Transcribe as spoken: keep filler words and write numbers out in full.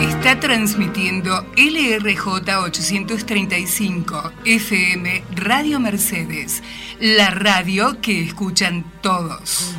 Está transmitiendo L R J ochocientos treinta y cinco F M Radio Mercedes, la radio que escuchan todos.